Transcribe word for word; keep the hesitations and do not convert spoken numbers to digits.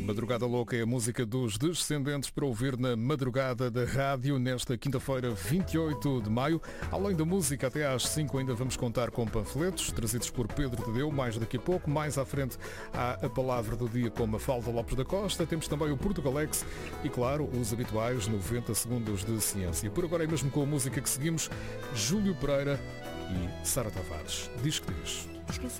Madrugada Louca é a música dos Descendentes para ouvir na madrugada da rádio nesta quinta-feira, vinte e oito de maio. Além da música, até às cinco ainda vamos contar com panfletos trazidos por Pedro Tadeu. Mais daqui a pouco, mais à frente, há a palavra do dia com Mafalda Lopes da Costa. Temos também o Portugalex e, claro, os habituais noventa segundos de ciência. Por agora é mesmo com a música que seguimos, Júlio Pereira e Sara Tavares. Diz que diz.